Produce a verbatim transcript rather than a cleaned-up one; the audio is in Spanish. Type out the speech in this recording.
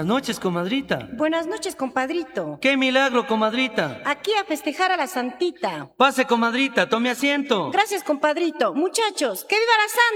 Buenas noches, comadrita. Buenas noches, compadrito. ¡Qué milagro, comadrita! Aquí a festejar a la santita. Pase, comadrita, tome asiento. Gracias, compadrito. Muchachos, ¡que viva la santa!